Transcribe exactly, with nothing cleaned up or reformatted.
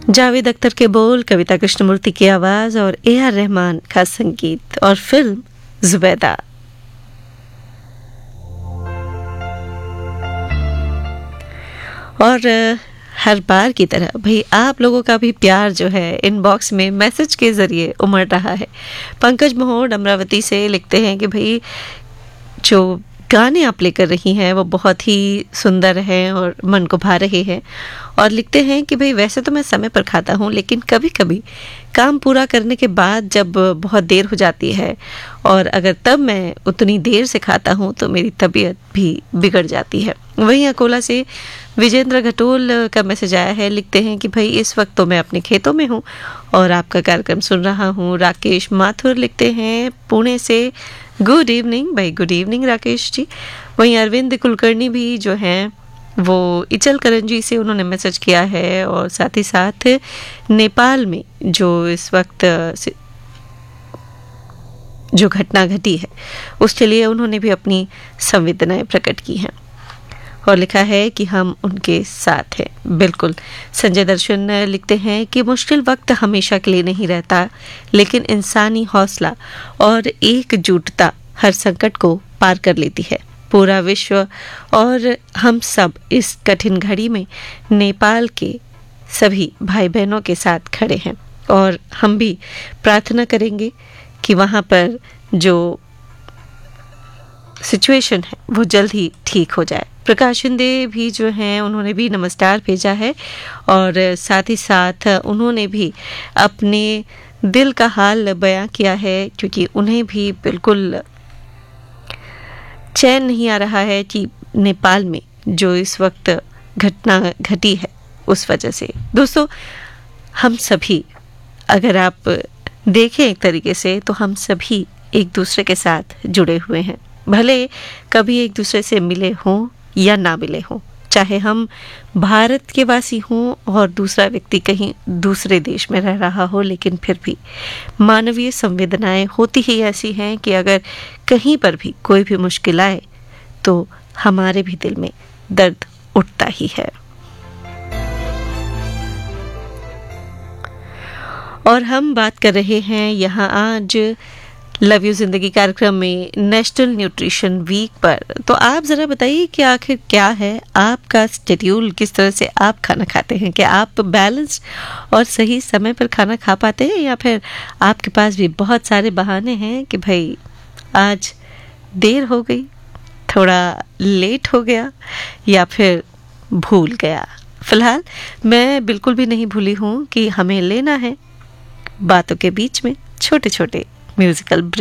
जावेद अख्तर के बोल, कविता कृष्णमूर्ति की आवाज और ए आर रहमान का संगीत और फिल्म जुबैदा। और हर बार की तरह भाई आप लोगों का भी प्यार जो है इनबॉक्स में मैसेज के जरिए उमड़ रहा है। पंकज मोहन अमरावती से लिखते हैं कि भाई जो गाने आप लेकर रही हैं वो बहुत ही सुंदर हैं और मन को भा रहे हैं। और लिखते हैं कि भाई वैसे तो मैं समय पर खाता हूँ, लेकिन कभी कभी काम पूरा करने के बाद जब बहुत देर हो जाती है और अगर तब मैं उतनी देर से खाता हूँ तो मेरी तबीयत भी बिगड़ जाती है। वहीं अकोला से विजेंद्र घटोल का मैसेज आया है। लिखते हैं कि भाई इस वक्त तो मैं अपने खेतों में हूँ और आपका कार्यक्रम सुन रहा हूँ। राकेश माथुर लिखते हैं पुणे से, गुड इवनिंग भाई, गुड इवनिंग राकेश जी। वहीं अरविंद कुलकर्णी भी जो हैं वो इचल करंजी से उन्होंने मैसेज किया है और साथ ही साथ नेपाल में जो इस वक्त जो घटना घटी है उसके लिए उन्होंने भी अपनी संवेदनाएं प्रकट की हैं और लिखा है कि हम उनके साथ हैं। बिल्कुल। संजय दर्शन लिखते हैं कि मुश्किल वक्त हमेशा के लिए नहीं रहता, लेकिन इंसानी हौसला और एकजुटता हर संकट को पार कर लेती है। पूरा विश्व और हम सब इस कठिन घड़ी में नेपाल के सभी भाई बहनों के साथ खड़े हैं और हम भी प्रार्थना करेंगे कि वहाँ पर जो सिचुएशन है वो जल्द ही ठीक हो जाए। प्रकाश शिंदे भी जो हैं उन्होंने भी नमस्कार भेजा है और साथ ही साथ उन्होंने भी अपने दिल का हाल बयां किया है, क्योंकि उन्हें भी बिल्कुल चैन नहीं आ रहा है कि नेपाल में जो इस वक्त घटना घटी है उस वजह से। दोस्तों, हम सभी अगर आप देखें एक तरीके से तो हम सभी एक दूसरे के साथ जुड़े हुए हैं, भले कभी एक दूसरे से मिले हों या ना मिले हों। चाहे हम भारत के वासी हों और दूसरा व्यक्ति कहीं दूसरे देश में रह रहा हो, लेकिन फिर भी मानवीय संवेदनाएं होती ही ऐसी हैं कि अगर कहीं पर भी कोई भी मुश्किल आए तो हमारे भी दिल में दर्द उठता ही है। और हम बात कर रहे हैं यहाँ आज लव यू जिंदगी कार्यक्रम में नेशनल न्यूट्रिशन वीक पर। तो आप ज़रा बताइए कि आखिर क्या है आपका शेड्यूल, किस तरह से आप खाना खाते हैं? क्या आप बैलेंस और सही समय पर खाना खा पाते हैं, या फिर आपके पास भी बहुत सारे बहाने हैं कि भाई आज देर हो गई, थोड़ा लेट हो गया या फिर भूल गया? फिलहाल मैं बिल्कुल भी नहीं भूली हूँ कि हमें लेना है बातों के बीच में छोटे छोटे म्यूजिकल ब्रेक।